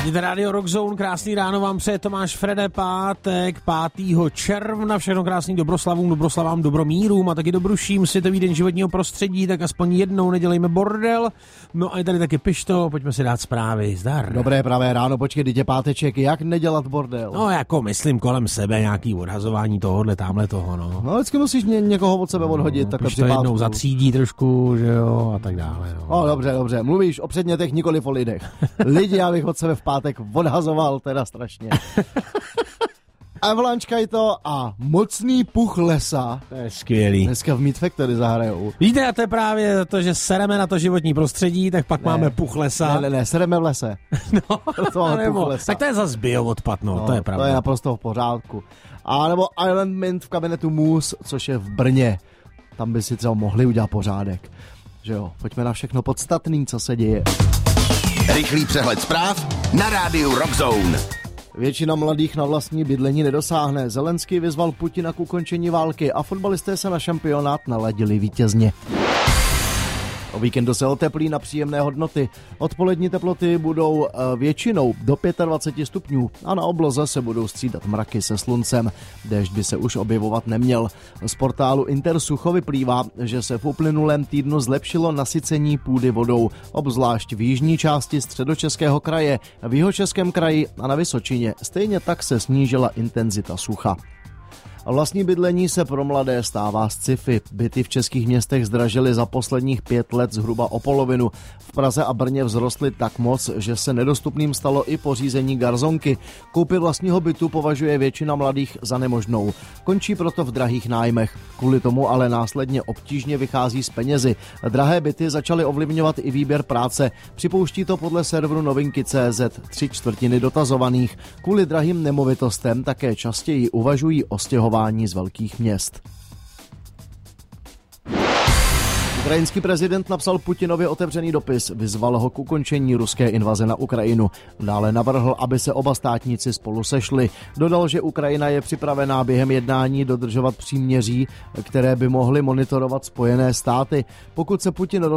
Vidíte Radio Rock Zone, krásný ráno vám přeje Tomáš Frede, pátek 5. června, všechno krásný dobroslavám, dobromírům a taky dobruším, Světový den životního prostředí, tak aspoň jednou nedělejme bordel. No a je tady taky Pišto, pojďme si dát zprávy, zdar. Dobré pravé ráno, počkej, teď je páteček, jak nedělat bordel? No jako myslím kolem sebe nějaký odhazování tohohle, tamhle toho, no. No vždycky musíš někoho od sebe odhodit, takhle Pišto jednou zatřídí trošku, že jo, a tak dále. No. O, dobře, mluvíš o předmětech, nikoliv o lidech. Lidi, já bych od sebe v pátek odhazoval, teda strašně. Avalanche Kajto a Mocný puch lesa. To je skvělý. Dneska v Meat Factory zahrajou. Víte, a to je právě to, že sereme na to životní prostředí, tak pak máme puch lesa. Ne, sereme v lese. No, to máme puch lesa. Tak to je zase bioodpad, no, to je pravda. To je naprosto v pořádku. A nebo Island Mint v kabinetu Moose, což je v Brně. Tam by si třeba mohli udělat pořádek. Že jo, pojďme na všechno podstatný, co se děje. Rychlý přehled zpráv na rádiu Rock Zone. Většina mladých na vlastní bydlení nedosáhne. Zelenský vyzval Putina k ukončení války a fotbalisté se na šampionát naladili vítězně. O víkendu se oteplí na příjemné hodnoty. Odpolední teploty budou většinou do 25 stupňů a na obloze se budou střídat mraky se sluncem. Déšť by se už objevovat neměl. Z portálu Intersucho vyplývá, že se v uplynulém týdnu zlepšilo nasycení půdy vodou, obzvlášť v jižní části Středočeského kraje, v Jihočeském kraji a na Vysočině. Stejně tak se snížila intenzita sucha. Vlastní bydlení se pro mladé stává sci-fi. Byty v českých městech zdražily za posledních 5 let zhruba o polovinu. V Praze a Brně vzrostly tak moc, že se nedostupným stalo i pořízení garzonky. Koupi vlastního bytu považuje většina mladých za nemožnou. Končí proto v drahých nájmech. Kvůli tomu ale následně obtížně vychází z penězi. Drahé byty začaly ovlivňovat i výběr práce. Připouští to podle serveru Novinky.cz 3/4 dotazovaných. Kvůli drahým nemovitostem také častěji uvažují o stěhování z velkých měst. Ukrajinský prezident napsal Putinovi otevřený dopis, vyzval ho k ukončení ruské invaze na Ukrajinu. Dále navrhl, aby se oba státníci spolu sešli. Dodal, že Ukrajina je připravená během jednání dodržovat příměří, které by mohly monitorovat Spojené státy. Pokud se Putin